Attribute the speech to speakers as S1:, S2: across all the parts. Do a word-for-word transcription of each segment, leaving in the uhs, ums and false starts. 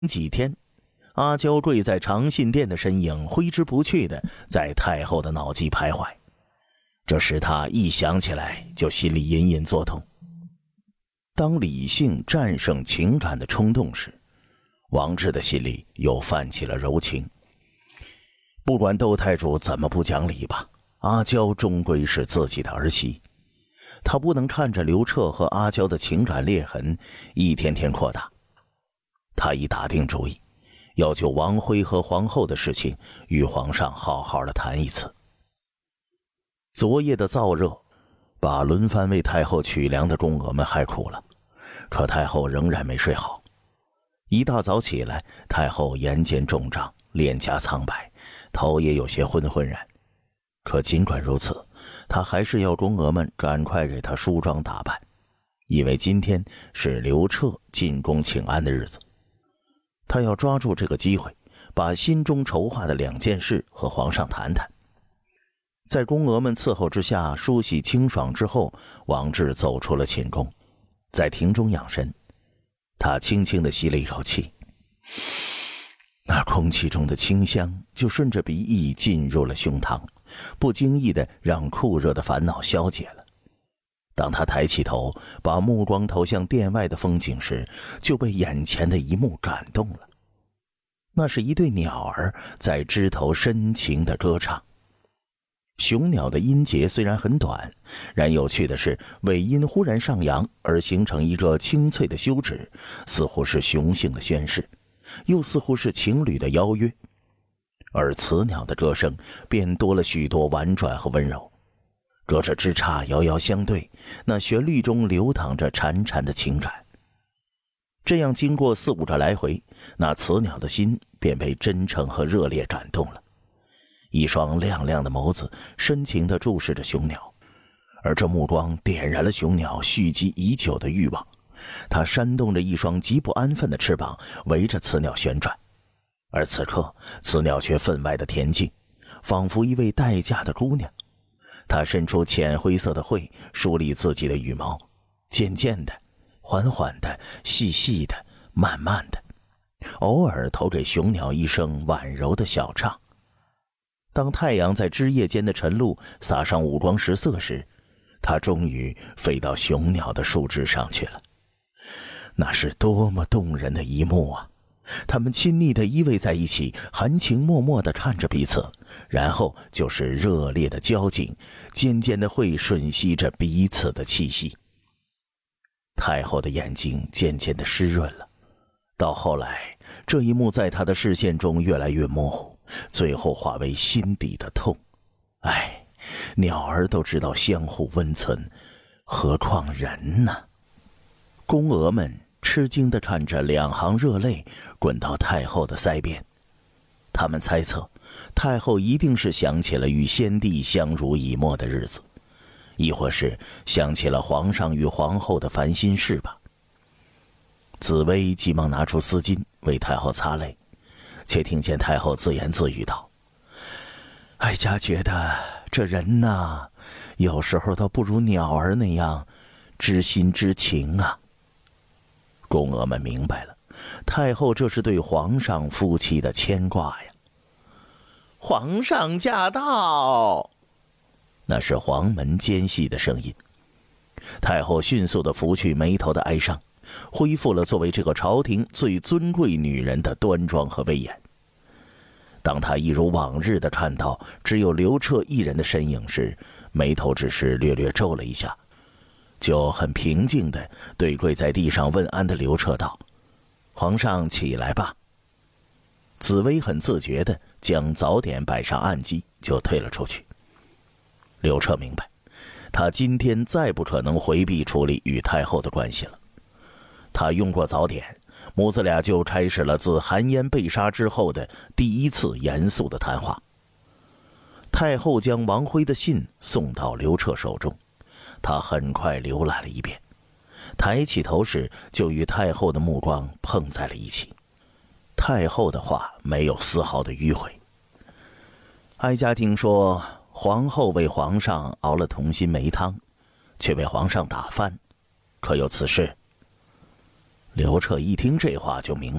S1: 几天，阿娇跪在长信殿的身影挥之不去的在太后的脑际徘徊，这使他一想起来就心里隐隐作痛。当理性战胜情感的冲动时，王志的心里又泛起了柔情。不管窦太主怎么不讲理吧，阿娇终归是自己的儿媳，他不能看着刘彻和阿娇的情感裂痕一天天扩大。他已打定主意，要就王辉和皇后的事情与皇上好好的谈一次。昨夜的燥热把轮番为太后取粮的宫娥们害苦了，可太后仍然没睡好。一大早起来，太后眼睑肿胀，脸颊苍白，头也有些昏昏然。可尽管如此，她还是要宫娥们赶快给她梳妆打扮，因为今天是刘彻进宫请安的日子。她要抓住这个机会，把心中筹划的两件事和皇上谈谈。在宫娥们伺候之下梳洗清爽之后，王志走出了寝宫，在庭中养神。他轻轻地吸了一口气，那空气中的清香就顺着鼻翼进入了胸膛，不经意地让酷热的烦恼消解了。当他抬起头，把目光投向殿外的风景时，就被眼前的一幕感动了。那是一对鸟儿在枝头深情地歌唱。雄鸟的音节虽然很短，然有趣的是，尾音忽然上扬，而形成一个清脆的休止，似乎是雄性的宣誓，又似乎是情侣的邀约。而雌鸟的歌声便多了许多婉转和温柔，隔着枝杈遥遥相对，那旋律中流淌着潺潺的情感。这样经过四五个来回，那雌鸟的心便被真诚和热烈感动了。一双亮亮的眸子深情地注视着雄鸟，而这目光点燃了雄鸟蓄积已久的欲望。它扇动着一双极不安分的翅膀，围着雌鸟旋转。而此刻，雌鸟却分外的恬静，仿佛一位待嫁的姑娘。它伸出浅灰色的喙，梳理自己的羽毛，渐渐的，缓缓的，细细的，慢慢的，偶尔投给雄鸟一声婉柔的小唱。当太阳在枝叶间的晨露洒上五光十色时，它终于飞到雄鸟的树枝上去了。那是多么动人的一幕啊！他们亲昵地依偎在一起，含情脉脉地看着彼此，然后就是热烈的交颈，渐渐地会吮吸着彼此的气息。太后的眼睛渐渐地湿润了，到后来，这一幕在她的视线中越来越模糊，最后化为心底的痛。唉，鸟儿都知道相互温存，何况人呢？宫娥们吃惊地看着两行热泪滚到太后的腮边，他们猜测太后一定是想起了与先帝相濡以沫的日子，亦或是想起了皇上与皇后的烦心事吧。紫薇急忙拿出丝巾为太后擦泪，却听见太后自言自语道：哀家觉得这人呐，有时候倒不如鸟儿那样知心知情啊。宫娥们明白了，太后这是对皇上夫妻的牵挂呀。皇上驾到！那是黄门奸细的声音。太后迅速地拂去眉头的哀伤，恢复了作为这个朝廷最尊贵女人的端庄和威严。当她一如往日地看到只有刘彻一人的身影时，眉头只是略略皱了一下，就很平静地对跪在地上问安的刘彻道：皇上起来吧。紫薇很自觉地将早点摆上案几，就退了出去。刘彻明白，他今天再不可能回避处理与太后的关系了。他用过早点，母子俩就开始了自韩嫣被杀之后的第一次严肃的谈话。太后将王辉的信送到刘彻手中，他很快浏览了一遍，抬起头时就与太后的目光碰在了一起。太后的话没有丝毫的迂回。哀家听说皇后为皇上熬了同心梅汤，却被皇上打翻，可有此事？刘彻一听这话就明白了，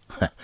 S1: 哼，